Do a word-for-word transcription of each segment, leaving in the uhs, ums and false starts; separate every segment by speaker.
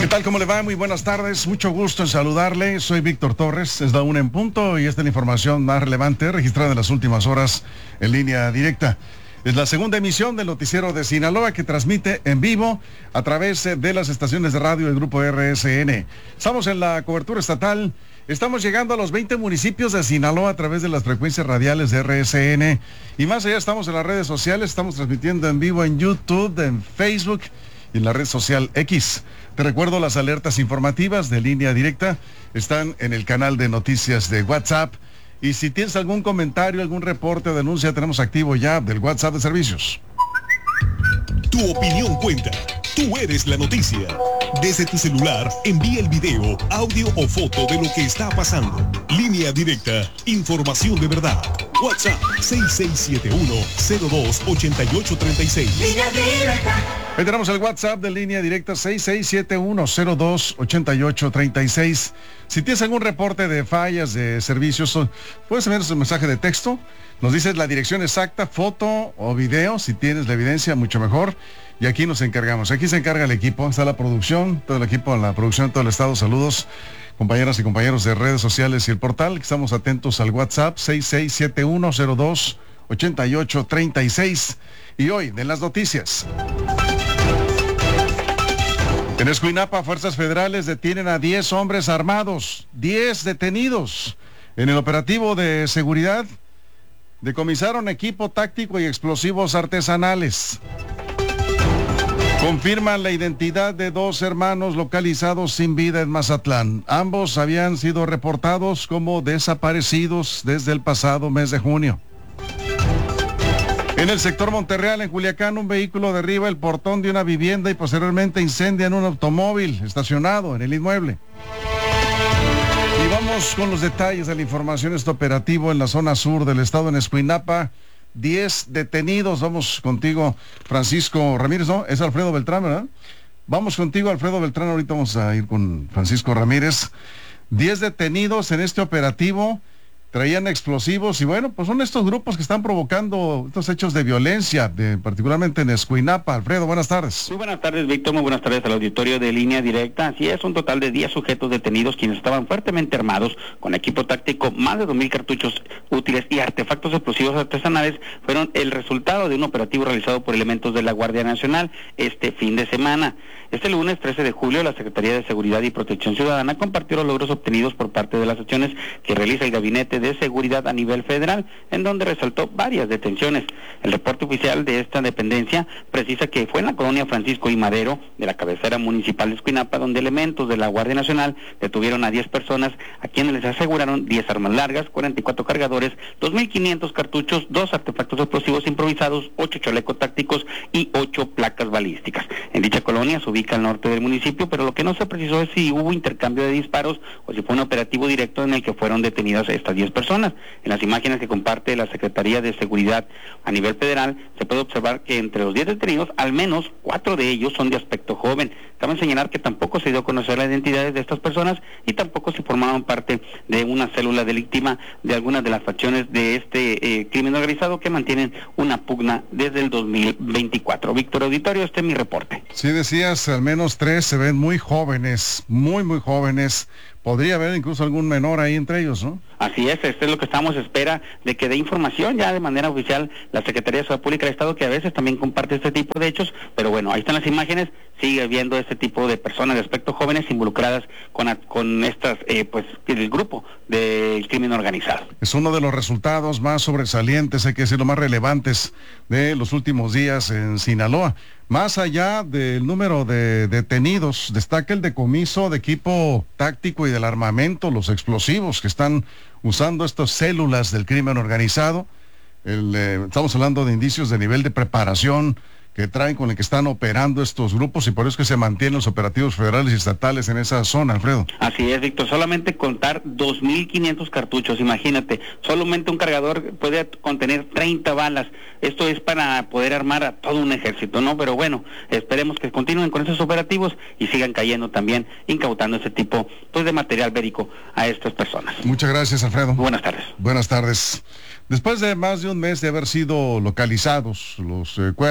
Speaker 1: ¿Qué tal? ¿Cómo le va? Muy buenas tardes. Mucho gusto en saludarle. Soy Víctor Torres. Es la una en punto y esta es la información más relevante registrada en las últimas horas en línea directa. Es la segunda emisión del noticiero de Sinaloa que transmite en vivo a través de las estaciones de radio del Grupo R S N. Estamos en la cobertura estatal. Estamos llegando a los veinte municipios de Sinaloa a través de las frecuencias radiales de R S N. Y más allá estamos en las redes sociales. Estamos transmitiendo en vivo en YouTube, en Facebook y en la red social X. Te recuerdo, las alertas informativas de línea directa están en el canal de noticias de WhatsApp. Y si tienes algún comentario, algún reporte o denuncia, tenemos activo ya del WhatsApp de servicios.
Speaker 2: Tu opinión cuenta. Tú eres la noticia. Desde tu celular, envía el video, audio o foto de lo que está pasando. Línea directa. Información de verdad. WhatsApp seis seis siete uno, cero dos, ocho ocho tres seis. Línea directa.
Speaker 1: Ahí tenemos el WhatsApp de línea directa seis seis siete uno, cero dos, ocho ocho tres seis. Si tienes algún reporte de fallas de servicios, puedes enviarnos un mensaje de texto. Nos dices la dirección exacta, foto o video. Si tienes la evidencia, mucho mejor. Y aquí nos encargamos. Aquí se encarga el equipo. Está la producción, todo el equipo en la producción, todo el estado. Saludos, compañeras y compañeros de redes sociales y el portal. Estamos atentos al WhatsApp seis seis siete uno, cero dos, ocho ocho tres seis. Y hoy, de las noticias. En Escuinapa, fuerzas federales detienen a diez hombres armados, diez detenidos. En el operativo de seguridad, decomisaron equipo táctico y explosivos artesanales. Confirman la identidad de dos hermanos localizados sin vida en Mazatlán. Ambos habían sido reportados como desaparecidos desde el pasado mes de junio. En el sector Monterreal, en Culiacán, un vehículo derriba el portón de una vivienda y posteriormente incendian un automóvil estacionado en el inmueble. Y vamos con los detalles de la información. Este operativo en la zona sur del estado, en Escuinapa, diez detenidos. Vamos contigo, Francisco Ramírez, ¿no? Es Alfredo Beltrán, ¿verdad? Vamos contigo, Alfredo Beltrán. Ahorita vamos a ir con Francisco Ramírez. diez detenidos en este operativo. Traían explosivos y bueno, pues son estos grupos que están provocando estos hechos de violencia, de, particularmente en Escuinapa. Alfredo, buenas tardes.
Speaker 3: Muy buenas tardes, Víctor, muy buenas tardes al auditorio de Línea Directa. Así es, un total de diez sujetos detenidos quienes estaban fuertemente armados con equipo táctico, más de dos mil cartuchos útiles y artefactos explosivos artesanales fueron el resultado de un operativo realizado por elementos de la Guardia Nacional este fin de semana. Este lunes trece de julio, la Secretaría de Seguridad y Protección Ciudadana compartió los logros obtenidos por parte de las acciones que realiza el Gabinete de Seguridad a nivel federal, en donde resaltó varias detenciones. El reporte oficial de esta dependencia precisa que fue en la colonia Francisco y Madero de la cabecera municipal de Escuinapa, donde elementos de la Guardia Nacional detuvieron a diez personas a quienes les aseguraron diez armas largas, cuarenta y cuatro cargadores, dos mil quinientos cartuchos, dos artefactos explosivos improvisados, ocho chalecos tácticos y ocho placas balísticas. En dicha colonia se ubica al norte del municipio, pero lo que no se precisó es si hubo intercambio de disparos o si fue un operativo directo en el que fueron detenidas estas diez personas. En las imágenes que comparte la Secretaría de Seguridad a nivel federal, se puede observar que entre los diez detenidos, al menos cuatro de ellos son de aspecto joven. Cabe señalar que tampoco se dio a conocer las identidades de estas personas y tampoco se formaban parte de una célula delictiva de algunas de las facciones de este eh, crimen organizado que mantienen una pugna desde el dos mil veinticuatro. Víctor Auditorio, este es mi reporte.
Speaker 1: Sí, decías, al menos tres se ven muy jóvenes, muy, muy jóvenes. Podría haber incluso algún menor ahí entre ellos, ¿no?
Speaker 3: Así es, esto es lo que estamos a espera de que dé información ya de manera oficial la Secretaría de Seguridad Pública del Estado, que a veces también comparte este tipo de hechos, pero bueno, ahí están las imágenes, sigue viendo este tipo de personas de aspecto jóvenes involucradas con, con estas, eh, pues, el grupo del crimen organizado.
Speaker 1: Es uno de los resultados más sobresalientes, hay que decirlo, más relevantes de los últimos días en Sinaloa. Más allá del número de detenidos, destaca el decomiso de equipo táctico y del armamento, los explosivos que están usando estas células del crimen organizado. El, eh, estamos hablando de indicios de nivel de preparación que traen, con el que están operando estos grupos, y por eso es que se mantienen los operativos federales y estatales en esa zona, Alfredo.
Speaker 3: Así es, Víctor, solamente contar dos mil quinientos cartuchos, imagínate, solamente un cargador puede contener treinta balas, esto es para poder armar a todo un ejército, ¿no? Pero bueno, esperemos que continúen con esos operativos y sigan cayendo también, incautando ese tipo, pues, de material bélico a estas personas.
Speaker 1: Muchas gracias, Alfredo.
Speaker 3: Buenas tardes.
Speaker 1: Buenas tardes. Después de más de un mes de haber sido localizados los eh, cuerpos de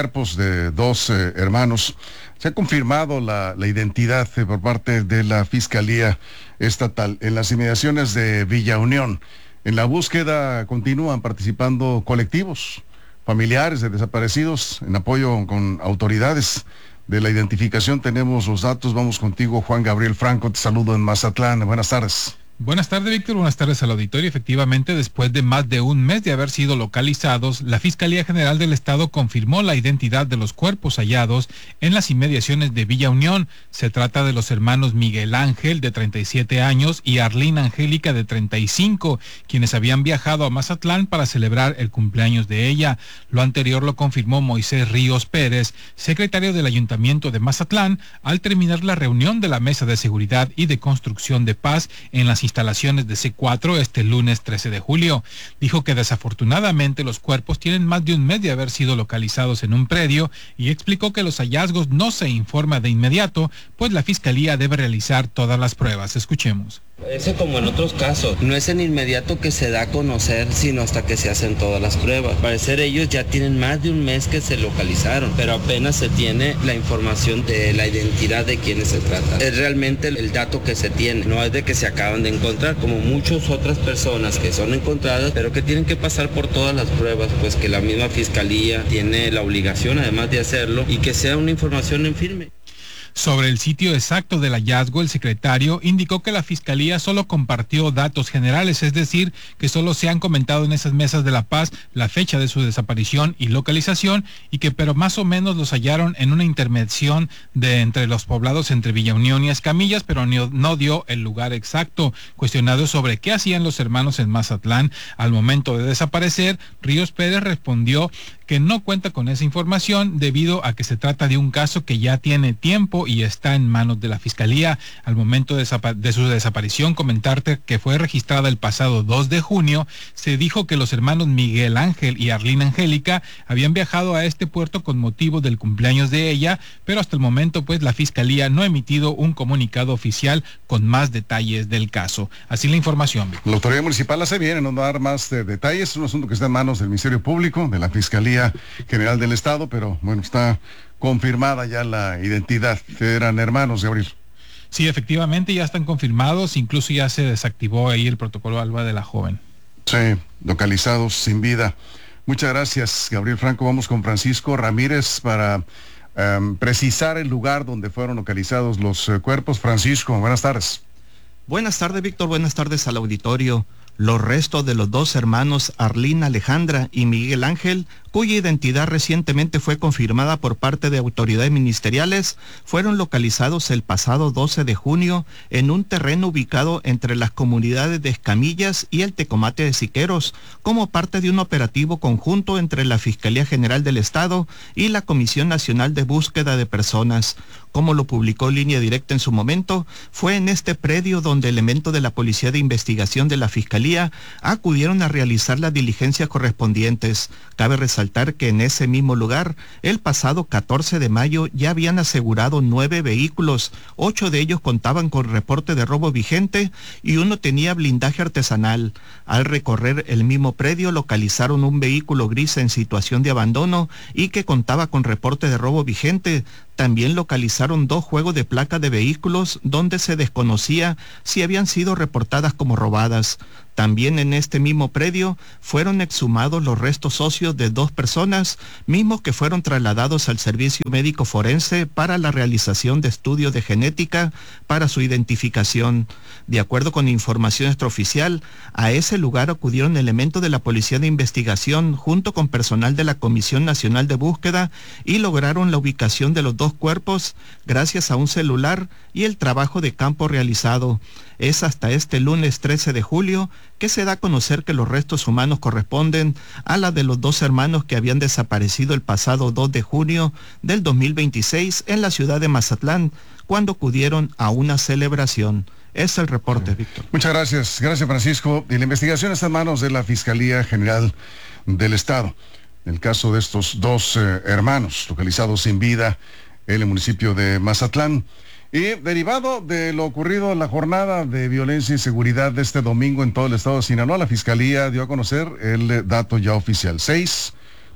Speaker 1: eh, dos eh, hermanos. Se ha confirmado la, la identidad eh, por parte de la Fiscalía Estatal en las inmediaciones de Villa Unión. En la búsqueda continúan participando colectivos, familiares de desaparecidos, en apoyo con autoridades de la identificación. Tenemos los datos. Vamos contigo, Juan Gabriel Franco. Te saludo en Mazatlán. Buenas tardes.
Speaker 4: Buenas tardes, Víctor. Buenas tardes al auditorio. Efectivamente, después de más de un mes de haber sido localizados, la Fiscalía General del Estado confirmó la identidad de los cuerpos hallados en las inmediaciones de Villa Unión. Se trata de los hermanos Miguel Ángel, de treinta y siete años, y Arlene Angélica, de treinta y cinco, quienes habían viajado a Mazatlán para celebrar el cumpleaños de ella. Lo anterior lo confirmó Moisés Ríos Pérez, secretario del Ayuntamiento de Mazatlán, al terminar la reunión de la Mesa de Seguridad y de Construcción de Paz en las instalaciones de C cuatro este lunes trece de julio. Dijo que desafortunadamente los cuerpos tienen más de un mes de haber sido localizados en un predio y explicó que los hallazgos no se informa de inmediato, pues la Fiscalía debe realizar todas las pruebas. Escuchemos.
Speaker 5: Ese, como en otros casos, no es en inmediato que se da a conocer, sino hasta que se hacen todas las pruebas. Al parecer ellos ya tienen más de un mes que se localizaron, pero apenas se tiene la información de la identidad de quienes se trata. Es realmente el dato que se tiene, no es de que se acaban de encontrar, como muchas otras personas que son encontradas, pero que tienen que pasar por todas las pruebas, pues que la misma Fiscalía tiene la obligación además de hacerlo y que sea una información en firme.
Speaker 4: Sobre el sitio exacto del hallazgo, el secretario indicó que la Fiscalía solo compartió datos generales, es decir, que solo se han comentado en esas mesas de La Paz la fecha de su desaparición y localización, y que pero más o menos los hallaron en una intermediación de entre los poblados entre Villa Unión y Escamillas, pero no, no dio el lugar exacto. Cuestionado sobre qué hacían los hermanos en Mazatlán al momento de desaparecer, Ríos Pérez respondió que no cuenta con esa información debido a que se trata de un caso que ya tiene tiempo y está en manos de la Fiscalía. Al momento de, de su desaparición, comentarte que fue registrada el pasado dos de junio, se dijo que los hermanos Miguel Ángel y Arlene Angélica habían viajado a este puerto con motivo del cumpleaños de ella, pero hasta el momento pues la Fiscalía no ha emitido un comunicado oficial con más detalles del caso. Así la información, Víctor.
Speaker 1: La autoridad municipal hace bien en no dar más eh, detalles. Es un asunto que está en manos del Ministerio Público, de la Fiscalía General del Estado, pero bueno, está confirmada ya la identidad. Eran hermanos, Gabriel.
Speaker 4: Sí, efectivamente ya están confirmados, incluso ya se desactivó ahí el protocolo ALBA de la joven.
Speaker 1: Sí, localizados sin vida. Muchas gracias, Gabriel Franco. Vamos con Francisco Ramírez para um, precisar el lugar donde fueron localizados los uh, cuerpos. Francisco, buenas tardes.
Speaker 6: Buenas tardes, Víctor. Buenas tardes al auditorio. Los restos de los dos hermanos Arlene Alejandra y Miguel Ángel, cuya identidad recientemente fue confirmada por parte de autoridades ministeriales, fueron localizados el pasado doce de junio en un terreno ubicado entre las comunidades de Escamillas y el Tecomate de Siqueros, como parte de un operativo conjunto entre la Fiscalía General del Estado y la Comisión Nacional de Búsqueda de Personas. Como lo publicó Línea Directa en su momento, fue en este predio donde elementos de la Policía de Investigación de la Fiscalía acudieron a realizar las diligencias correspondientes. Cabe resaltar que en ese mismo lugar, el pasado catorce de mayo, ya habían asegurado nueve vehículos, ocho de ellos contaban con reporte de robo vigente y uno tenía blindaje artesanal. Al recorrer el mismo predio, localizaron un vehículo gris en situación de abandono y que contaba con reporte de robo vigente. También localizaron dos juegos de placa de vehículos donde se desconocía si habían sido reportadas como robadas. También en este mismo predio fueron exhumados los restos óseos de dos personas, mismos que fueron trasladados al Servicio Médico Forense para la realización de estudios de genética para su identificación. De acuerdo con información extraoficial, a ese lugar acudieron elementos de la Policía de Investigación junto con personal de la Comisión Nacional de Búsqueda y lograron la ubicación de los dos cuerpos gracias a un celular y el trabajo de campo realizado. Es hasta este lunes trece de julio que se da a conocer que los restos humanos corresponden a la de los dos hermanos que habían desaparecido el pasado dos de junio del dos mil veintiséis en la ciudad de Mazatlán, cuando acudieron a una celebración. Es el reporte, Víctor.
Speaker 1: Muchas gracias. Gracias, Francisco. Y la investigación está en manos de la Fiscalía General del Estado. En el caso de estos dos eh, hermanos localizados sin vida en el municipio de Mazatlán. Y derivado de lo ocurrido en la jornada de violencia y seguridad de este domingo en todo el estado de Sinaloa, la Fiscalía dio a conocer el dato ya oficial. Seis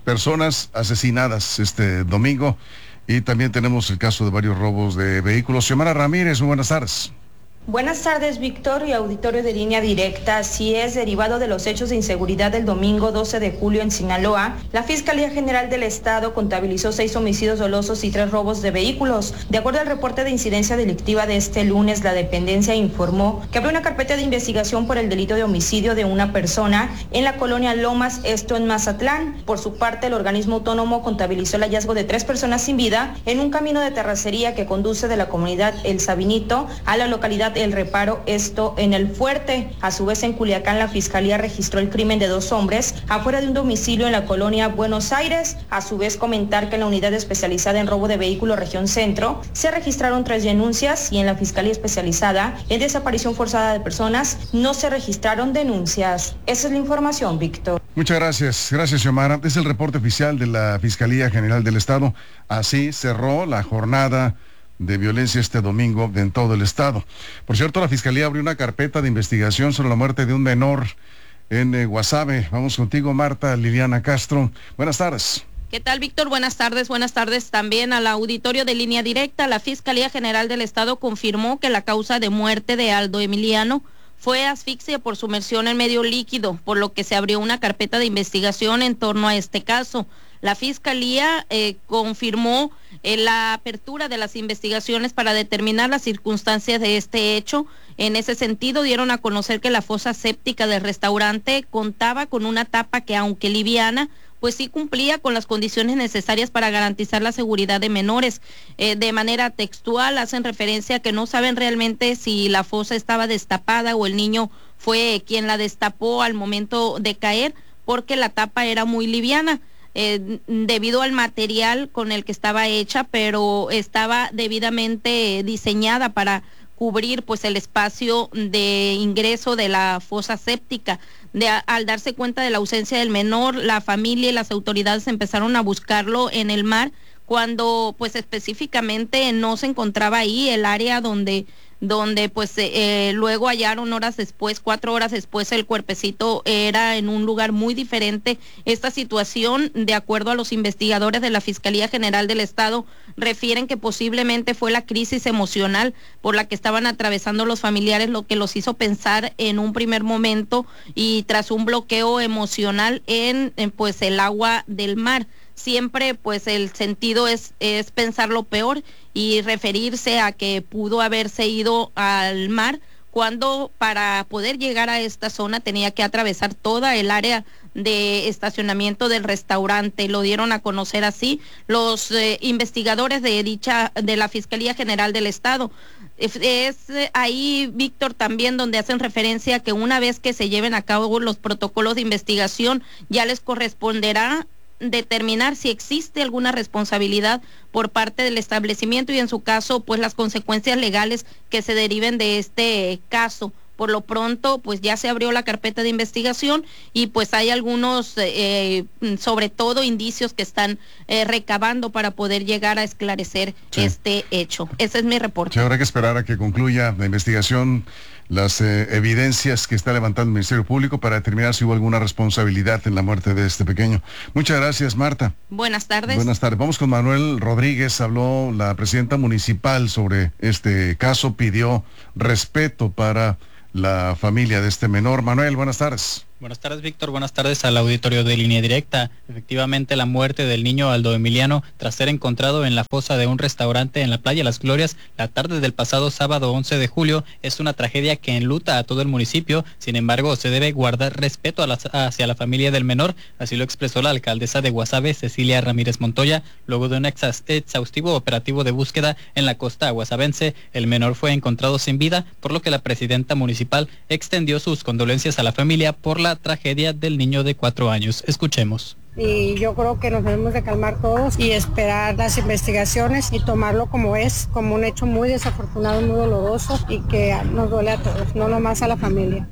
Speaker 1: personas asesinadas este domingo y también tenemos el caso de varios robos de vehículos. Xiomara Ramírez, muy buenas tardes.
Speaker 7: Buenas tardes, Víctor y auditorio de Línea Directa. Así es, derivado de los hechos de inseguridad del domingo doce de julio en Sinaloa, la Fiscalía General del Estado contabilizó seis homicidios dolosos y tres robos de vehículos. De acuerdo al reporte de incidencia delictiva de este lunes, la dependencia informó que abrió una carpeta de investigación por el delito de homicidio de una persona en la colonia Lomas, esto en Mazatlán. Por su parte, el organismo autónomo contabilizó el hallazgo de tres personas sin vida en un camino de terracería que conduce de la comunidad El Sabinito a la localidad El Reparo, esto en El Fuerte. A su vez, en Culiacán, la Fiscalía registró el crimen de dos hombres afuera de un domicilio en la colonia Buenos Aires. A su vez, comentar que en la unidad especializada en robo de vehículos región centro se registraron tres denuncias y en la Fiscalía especializada en desaparición forzada de personas no se registraron denuncias. Esa es la información, Víctor.
Speaker 1: Muchas gracias. Gracias, Xiomara. Es el reporte oficial de la Fiscalía General del Estado. Así cerró la jornada de violencia este domingo en todo el estado. Por cierto, la Fiscalía abrió una carpeta de investigación sobre la muerte de un menor en eh, Guasave. Vamos contigo, Marta Liliana Castro. Buenas tardes.
Speaker 8: ¿Qué tal, Víctor? Buenas tardes. Buenas tardes también al auditorio de Línea Directa. La Fiscalía General del Estado confirmó que la causa de muerte de Aldo Emiliano fue asfixia por sumersión en medio líquido, por lo que se abrió una carpeta de investigación en torno a este caso. La Fiscalía eh, confirmó eh, la apertura de las investigaciones para determinar las circunstancias de este hecho. En ese sentido, dieron a conocer que la fosa séptica del restaurante contaba con una tapa que, aunque liviana, pues sí cumplía con las condiciones necesarias para garantizar la seguridad de menores. Eh, de manera textual hacen referencia a que no saben realmente si la fosa estaba destapada o el niño fue quien la destapó al momento de caer, porque la tapa era muy liviana. Eh, debido al material con el que estaba hecha, pero estaba debidamente diseñada para cubrir pues el espacio de ingreso de la fosa séptica. De, al darse cuenta de la ausencia del menor, la familia y las autoridades empezaron a buscarlo en el mar, cuando pues específicamente no se encontraba ahí el área donde donde pues eh, luego hallaron horas después, cuatro horas después, el cuerpecito era en un lugar muy diferente. Esta situación, de acuerdo a los investigadores de la Fiscalía General del Estado, refieren que posiblemente fue la crisis emocional por la que estaban atravesando los familiares lo que los hizo pensar en un primer momento y tras un bloqueo emocional en, en pues el agua del mar. Siempre pues el sentido es, es pensar lo peor y referirse a que pudo haberse ido al mar cuando para poder llegar a esta zona tenía que atravesar toda el área de estacionamiento del restaurante. Lo dieron a conocer así los eh, investigadores de dicha de la Fiscalía General del Estado. Es, es ahí, Víctor, también donde hacen referencia a que una vez que se lleven a cabo los protocolos de investigación ya les corresponderá determinar si existe alguna responsabilidad por parte del establecimiento y en su caso pues las consecuencias legales que se deriven de este caso. Por lo pronto pues ya se abrió la carpeta de investigación y pues hay algunos eh, sobre todo indicios que están eh, recabando para poder llegar a esclarecer sí. este hecho. Ese es mi reporte.
Speaker 1: Sí, habrá que esperar a que concluya la investigación, las eh, evidencias que está levantando el Ministerio Público para determinar si hubo alguna responsabilidad en la muerte de este pequeño. Muchas gracias, Marta.
Speaker 8: Buenas tardes.
Speaker 1: Buenas tardes. Vamos con Manuel Rodríguez. Habló la presidenta municipal sobre este caso, pidió respeto para la familia de este menor. Manuel, buenas tardes.
Speaker 9: Buenas tardes, Víctor. Buenas tardes al auditorio de Línea Directa. Efectivamente, la muerte del niño Aldo Emiliano tras ser encontrado en la fosa de un restaurante en la playa Las Glorias la tarde del pasado sábado once de julio es una tragedia que enluta a todo el municipio. Sin embargo, se debe guardar respeto a la, hacia la familia del menor. Así lo expresó la alcaldesa de Guasave, Cecilia Ramírez Montoya, luego de un exa- exhaustivo operativo de búsqueda en la costa guasavense. El menor fue encontrado sin vida, por lo que la presidenta municipal extendió sus condolencias a la familia por la la tragedia del niño de cuatro años. Escuchemos.
Speaker 10: Y yo creo que nos debemos de calmar todos y esperar las investigaciones y tomarlo como es, como un hecho muy desafortunado, muy doloroso y que nos duele a todos, no nomás a la familia.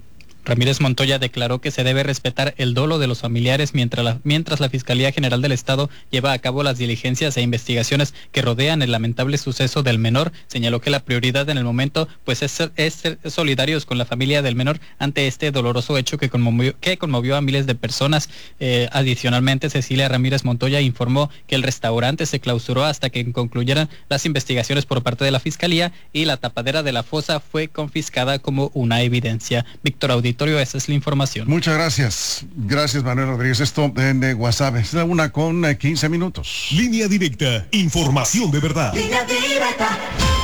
Speaker 9: Ramírez Montoya declaró que se debe respetar el dolo de los familiares mientras la, mientras la Fiscalía General del Estado lleva a cabo las diligencias e investigaciones que rodean el lamentable suceso del menor. Señaló que la prioridad en el momento pues es ser, es ser solidarios con la familia del menor ante este doloroso hecho que conmovió, que conmovió a miles de personas. Eh, adicionalmente, Cecilia Ramírez Montoya informó que el restaurante se clausuró hasta que concluyeran las investigaciones por parte de la Fiscalía y la tapadera de la fosa fue confiscada como una evidencia. Víctor Auditorio, esa es la información.
Speaker 1: Muchas gracias. Gracias, Manuel Rodríguez. Esto en eh, WhatsApp. Es la una con eh, quince minutos.
Speaker 2: Línea directa. Información de verdad.
Speaker 11: Línea directa.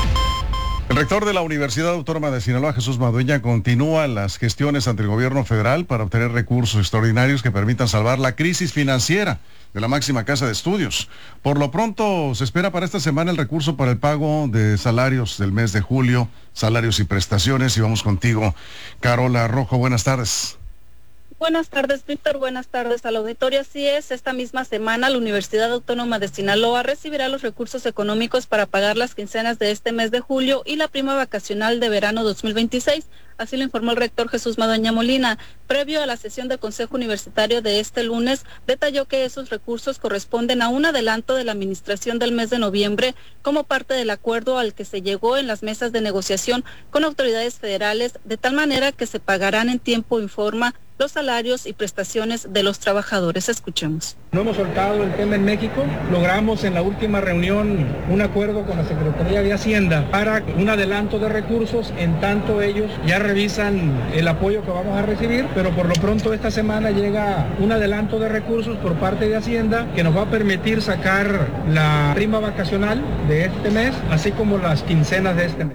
Speaker 1: El rector de la Universidad Autónoma de Sinaloa, Jesús Madueña, continúa las gestiones ante el gobierno federal para obtener recursos extraordinarios que permitan salvar la crisis financiera de la máxima casa de estudios. Por lo pronto, se espera para esta semana el recurso para el pago de salarios del mes de julio, salarios y prestaciones. Y vamos contigo, Carola Rojo. Buenas tardes.
Speaker 12: Buenas tardes, Víctor. Buenas tardes al auditorio. Así es, esta misma semana la Universidad Autónoma de Sinaloa recibirá los recursos económicos para pagar las quincenas de este mes de julio y la prima vacacional de verano dos mil veintiséis. Así lo informó el rector Jesús Madueña Molina. Previo a la sesión del Consejo Universitario de este lunes, detalló que esos recursos corresponden a un adelanto de la administración del mes de noviembre como parte del acuerdo al que se llegó en las mesas de negociación con autoridades federales, de tal manera que se pagarán en tiempo, informa, los salarios y prestaciones de los trabajadores. Escuchemos.
Speaker 13: No hemos soltado el tema en México. Logramos en la última reunión un acuerdo con la Secretaría de Hacienda para un adelanto de recursos, en tanto ellos ya revisan el apoyo que vamos a recibir, pero por lo pronto esta semana llega un adelanto de recursos por parte de Hacienda que nos va a permitir sacar la prima vacacional de este mes, así como las quincenas de este mes.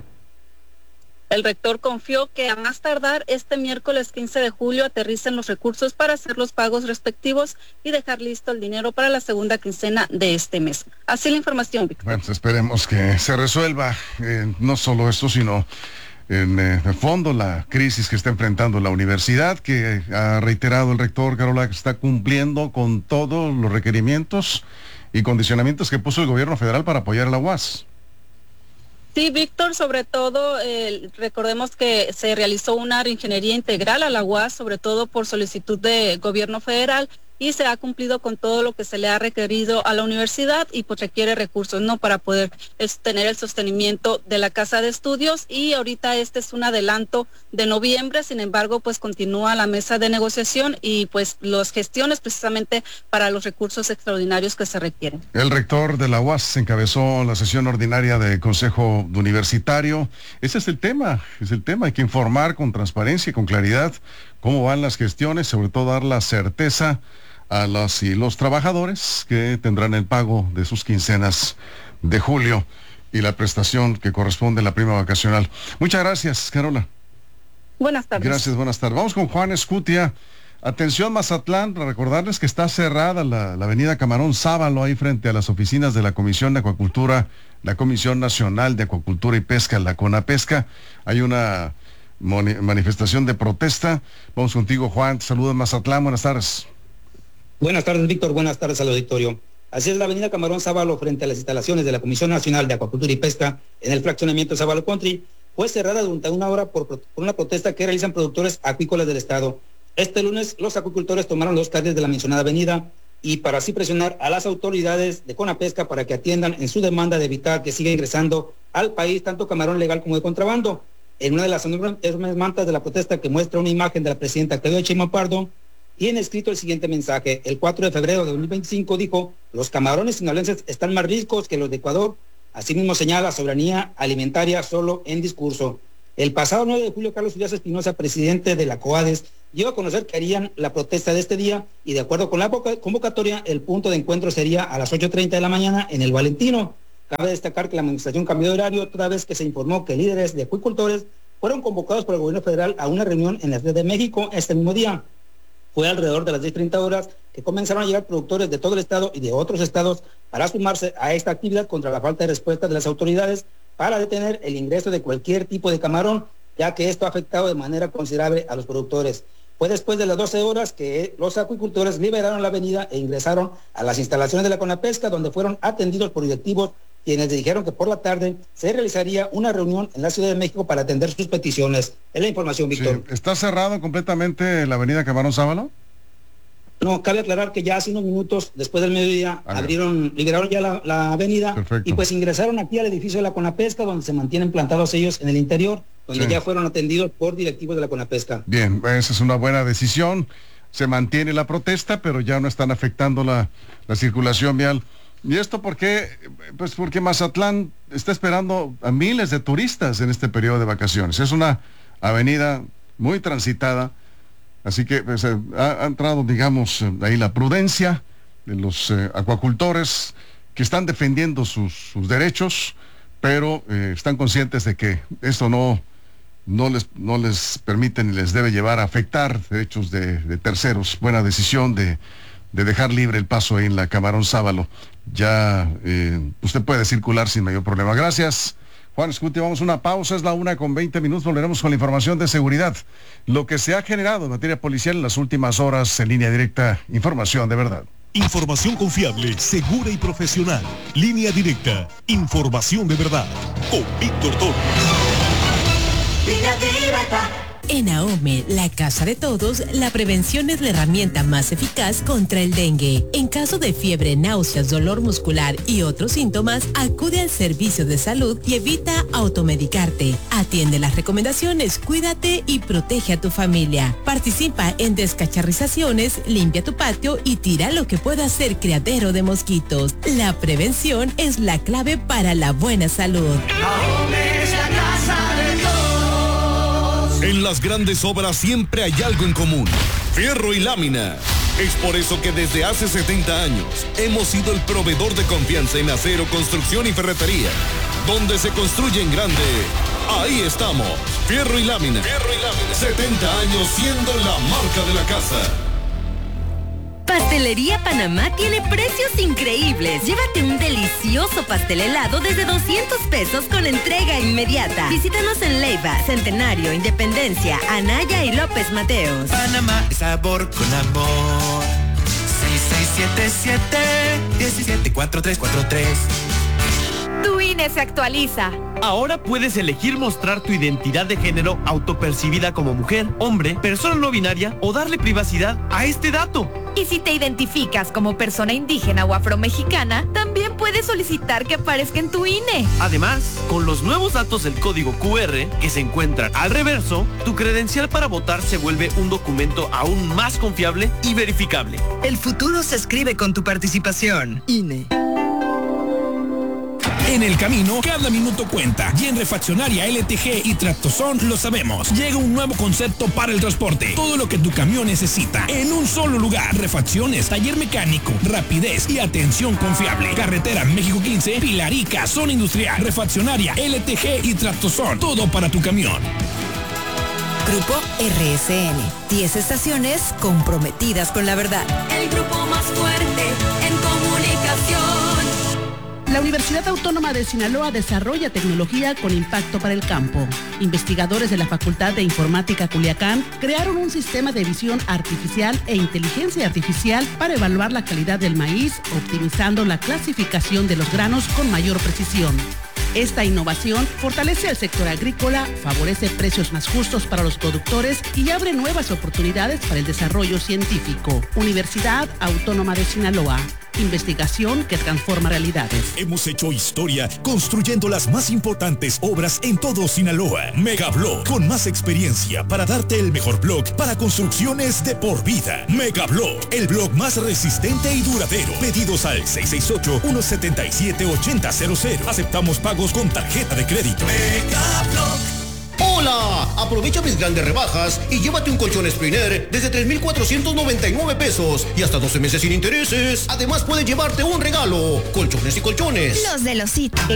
Speaker 12: El rector confió que a más tardar este miércoles quince de julio aterricen los recursos para hacer los pagos respectivos y dejar listo el dinero para la segunda quincena de este mes. Así la información, Víctor.
Speaker 1: Bueno, esperemos que se resuelva eh, no solo esto, sino en eh, el fondo la crisis que está enfrentando la universidad, que ha reiterado el rector Carola que está cumpliendo con todos los requerimientos y condicionamientos que puso el gobierno federal para apoyar a la U A S.
Speaker 12: Sí, Víctor, sobre todo, eh, recordemos que se realizó una reingeniería integral a la U A S, sobre todo por solicitud de gobierno federal, y se ha cumplido con todo lo que se le ha requerido a la universidad y pues requiere recursos, ¿no?, para poder es, tener el sostenimiento de la casa de estudios, y ahorita este es un adelanto de noviembre. Sin embargo, pues continúa la mesa de negociación y pues las gestiones precisamente para los recursos extraordinarios que se requieren.
Speaker 1: El rector de la U A S encabezó la sesión ordinaria del Consejo Universitario. Ese es el tema, es el tema, hay que informar con transparencia y con claridad cómo van las gestiones, sobre todo dar la certeza a las y los trabajadores que tendrán el pago de sus quincenas de julio y la prestación que corresponde a la prima vacacional. Muchas gracias, Carola.
Speaker 12: Buenas tardes.
Speaker 1: Gracias, buenas tardes. Vamos con Juan Escutia. Atención, Mazatlán, para recordarles que está cerrada la, la avenida Camarón Sábalo, ahí frente a las oficinas de la Comisión de Acuacultura, la Comisión Nacional de Acuacultura y Pesca, la CONAPESCA. Hay una manifestación de protesta. Vamos contigo, Juan. Saludos, Mazatlán. Buenas tardes.
Speaker 14: Buenas tardes, Víctor. Buenas tardes al auditorio. Así es, la avenida Camarón Sábalo, frente a las instalaciones de la Comisión Nacional de Acuacultura y Pesca, en el fraccionamiento Sábalo Country, fue cerrada durante una hora por, por una protesta que realizan productores acuícolas del estado. Este lunes, los acuicultores tomaron los calles de la mencionada avenida y para así presionar a las autoridades de CONAPESCA para que atiendan en su demanda de evitar que siga ingresando al país tanto camarón legal como de contrabando. En una de las enormes mantas de la protesta, que muestra una imagen de la presidenta Claudia Sheinbaum Pardo, tiene escrito el siguiente mensaje. El cuatro de febrero de dos mil veinticinco dijo: los camarones sinaloenses están más ricos que los de Ecuador. Asimismo señala soberanía alimentaria solo en discurso. El pasado nueve de julio, Carlos Urias Espinosa, presidente de la COADES, dio a conocer que harían la protesta de este día y de acuerdo con la convocatoria, el punto de encuentro sería a las ocho treinta de la mañana en el Valentino. Cabe destacar que la administración cambió de horario toda vez que se informó que líderes de acuicultores fueron convocados por el gobierno federal a una reunión en la Ciudad de México este mismo día. Fue alrededor de las diez treinta horas que comenzaron a llegar productores de todo el estado y de otros estados para sumarse a esta actividad contra la falta de respuesta de las autoridades para detener el ingreso de cualquier tipo de camarón, ya que esto ha afectado de manera considerable a los productores. Fue después de las doce horas que los acuicultores liberaron la avenida e ingresaron a las instalaciones de la CONAPESCA, donde fueron atendidos por directivos quienes dijeron que por la tarde se realizaría una reunión en la Ciudad de México para atender sus peticiones. Es la información, Víctor.
Speaker 1: Sí. ¿Está cerrado completamente la avenida Camarón Sábalo?
Speaker 14: No, cabe aclarar que ya hace unos minutos, después del mediodía, ah, abrieron, liberaron ya la, la avenida. Perfecto. Y pues ingresaron aquí al edificio de la Conapesca, donde se mantienen plantados ellos en el interior, donde sí. ya fueron atendidos por directivos de la Conapesca.
Speaker 1: Bien, esa es una buena decisión. Se mantiene la protesta, pero ya no están afectando la, la circulación vial. ¿Y esto por qué? Pues porque Mazatlán está esperando a miles de turistas en este periodo de vacaciones. Es una avenida muy transitada. Así que pues, eh, ha, ha entrado, digamos, eh, ahí la prudencia de los eh, acuacultores que están defendiendo sus, sus derechos, pero eh, están conscientes de que esto no, no, les, no les permite ni les debe llevar a afectar derechos de, de terceros. Buena decisión de, de dejar libre el paso ahí en la Camarón Sábalo. Ya eh, usted puede circular sin mayor problema. Gracias, Juan Escuti. Vamos a una pausa, es la una con veinte minutos, volveremos con la información de seguridad. Lo que se ha generado en materia policial en las últimas horas en Línea Directa, información de verdad.
Speaker 2: Información confiable, segura y profesional. Línea Directa, información de verdad. Con Víctor Torres.
Speaker 11: Línea Directa. En AOME, la casa de todos, la prevención es la herramienta más eficaz contra el dengue. En caso de fiebre, náuseas, dolor muscular y otros síntomas, acude al servicio de salud y evita automedicarte. Atiende las recomendaciones, cuídate y protege a tu familia. Participa en descacharrizaciones, limpia tu patio y tira lo que pueda ser criadero de mosquitos. La prevención es la clave para la buena salud.
Speaker 2: AOME es la casa de todos. En las grandes obras siempre hay algo en común: fierro y lámina. Es por eso que desde hace setenta años hemos sido el proveedor de confianza en acero, construcción y ferretería. Donde se construye en grande, ahí estamos. Fierro y lámina. Fierro y lámina. setenta años siendo la marca de la casa.
Speaker 15: Pastelería Panamá tiene precios increíbles. Llévate un delicioso pastel helado desde doscientos pesos con entrega inmediata. Visítanos en Leiva, Centenario, Independencia, Anaya y López Mateos.
Speaker 16: Panamá es sabor con amor. seis seis siete siete, uno siete cuatro tres cuatro tres.
Speaker 17: Tu I N E se actualiza.
Speaker 18: Ahora puedes elegir mostrar tu identidad de género autopercibida como mujer, hombre, persona no binaria o darle privacidad a este dato.
Speaker 17: Y si te identificas como persona indígena o afromexicana, también puedes solicitar que aparezca en tu I N E.
Speaker 18: Además, con los nuevos datos del código Q R que se encuentran al reverso, tu credencial para votar se vuelve un documento aún más confiable y verificable.
Speaker 19: El futuro se escribe con tu participación. I N E.
Speaker 20: En el camino, cada minuto cuenta. Y en Refaccionaria L T G y Tractozón lo sabemos. Llega un nuevo concepto para el transporte. Todo lo que tu camión necesita en un solo lugar. Refacciones, taller mecánico, rapidez y atención confiable. Carretera México quince, Pilarica, zona industrial. Refaccionaria L T G y Tractozón. Todo para tu camión.
Speaker 11: Grupo R S N. diez estaciones comprometidas con la verdad.
Speaker 15: El grupo más fuerte en comunicación.
Speaker 21: La Universidad Autónoma de Sinaloa desarrolla tecnología con impacto para el campo. Investigadores de la Facultad de Informática Culiacán crearon un sistema de visión artificial e inteligencia artificial para evaluar la calidad del maíz, optimizando la clasificación de los granos con mayor precisión. Esta innovación fortalece al sector agrícola, favorece precios más justos para los productores y abre nuevas oportunidades para el desarrollo científico. Universidad Autónoma de Sinaloa. Investigación que transforma realidades.
Speaker 2: Hemos hecho historia construyendo las más importantes obras en todo Sinaloa. Megablog, con más experiencia para darte el mejor blog para construcciones de por vida. Megablog, el blog más resistente y duradero. Pedidos al seis seis ocho, uno siete siete, ocho cero cero cero. Aceptamos pagos con tarjeta de crédito.
Speaker 22: Megablog. ¡Hola! Aprovecha mis grandes rebajas y llévate un colchón Spriner desde tres mil cuatrocientos noventa y nueve pesos y hasta doce meses sin intereses. Además puedes llevarte un regalo. Colchones y colchones.
Speaker 15: Los de Losito.